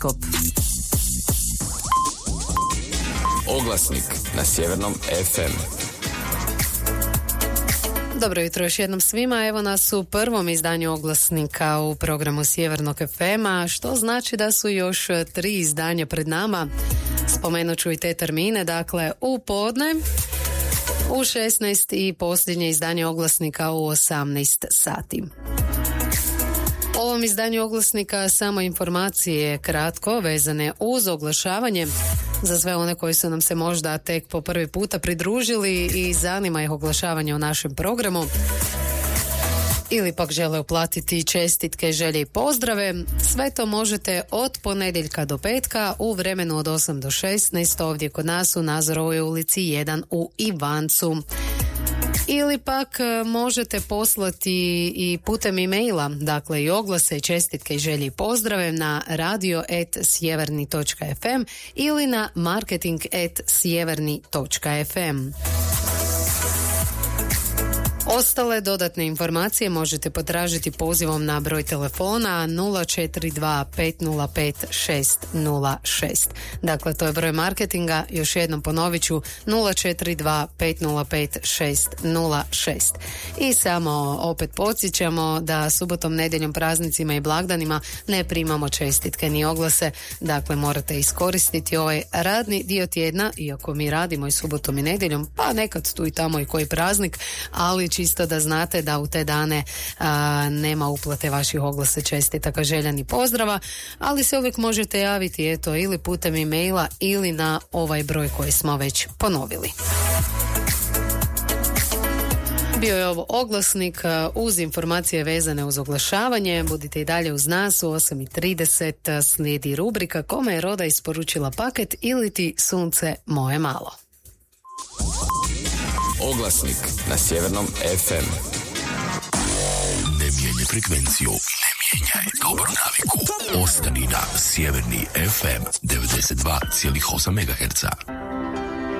horoskop. Oglasnik na Sjevernom FM. Dobro jutro još jednom svima, evo nas u prvom izdanju oglasnika u programu Sjevernog FM-a, što znači da su još 3 izdanja pred nama. Spomenut ću i te termine, dakle u podne, u 16 i posljednje izdanje oglasnika u 18 sati. U ovom izdanju oglasnika samo informacije kratko vezane uz oglašavanje za sve one koji su nam se možda tek po prvi puta pridružili i zanima ih oglašavanje u našem programu ili pak žele uplatiti čestitke, želje i pozdrave. Sve to možete od ponedjeljka do petka u vremenu od 8 do 16 ovdje kod nas u Nazorovoj ulici 1 u Ivancu. Ili pak možete poslati i putem e-maila, dakle i oglase, čestitke i želje i pozdrave na radio@sjeverni.fm ili na marketing@sjeverni.fm. Ostale dodatne informacije možete potražiti pozivom na broj telefona 042 505 606. Dakle, to je broj marketinga, još jednom ponovit ću, 042 505 606. I samo opet podsjećamo da subotom, nedjeljom, praznicima i blagdanima ne primamo čestitke ni oglase, dakle morate iskoristiti ovaj radni dio tjedna, iako mi radimo i subotom i nedjeljom, pa nekad tu i tamo i koji praznik, ali čisto da znate da u te dane nema uplate vaših oglasa, čestitaka, želja ni pozdrava, ali se uvijek možete javiti ili putem e-maila ili na ovaj broj koji smo već ponovili. Bio je ovo oglasnik uz informacije vezane uz oglašavanje. Budite i dalje uz nas u 8:30 slijedi rubrika Kome je Roda isporučila paket ili ti sunce moje malo. Oglasnik na Sjevernom FM. Ne mijenjaj frekvenciju, ne mijenjaj dobru naviku. Ostani na Sjeverni FM 92,8 MHz.